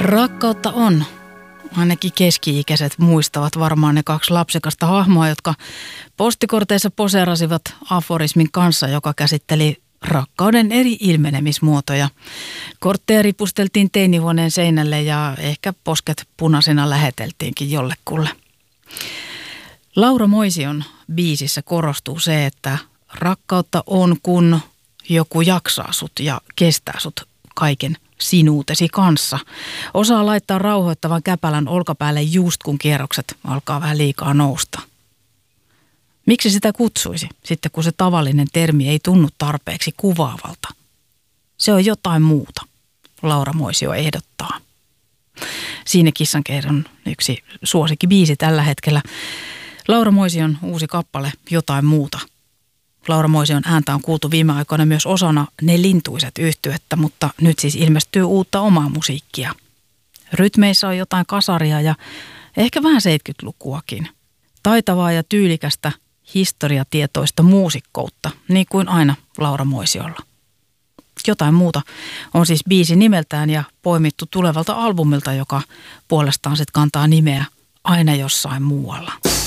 Rakkautta on. Ainakin keski-ikäiset muistavat varmaan ne kaksi lapsekasta hahmoa, jotka postikorteissa poseerasivat aforismin kanssa, joka käsitteli rakkauden eri ilmenemismuotoja. Kortteja ripusteltiin teinihuoneen seinälle ja ehkä posket punaisena läheteltiinkin jollekulle. Laura Moision biisissä korostuu se, että rakkautta on, kun joku jaksaa sut ja kestää sut kaiken sinuutesi kanssa. Osaa laittaa rauhoittavan käpälän olkapäälle just kun kierrokset alkaa vähän liikaa nousta. Miksi sitä kutsuisi, sitten kun se tavallinen termi ei tunnu tarpeeksi kuvaavalta? Se on jotain muuta, Laura Moisio ehdottaa. Siinä Kissankeidon yksi suosikkibiisi tällä hetkellä. Laura Moision uusi kappale Jotain muuta. Laura Moision ääntä on kuultu viime aikoina myös osana Ne Lintuiset -yhtyettä, mutta nyt siis ilmestyy uutta omaa musiikkia. Rytmeissä on jotain kasaria ja ehkä vähän 70-lukuakin. Taitavaa ja tyylikästä historiatietoista muusikkoutta, niin kuin aina Laura Moisiolla. Jotain muuta on siis biisi nimeltään ja poimittu tulevalta albumilta, joka puolestaan sitten kantaa nimeä Aina jossain muualla.